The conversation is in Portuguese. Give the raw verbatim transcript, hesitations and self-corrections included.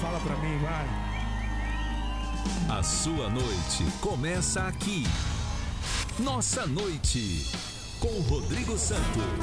Fala pra mim, vai. A sua noite começa aqui. Nossa Noite, com Rodrigo Santos.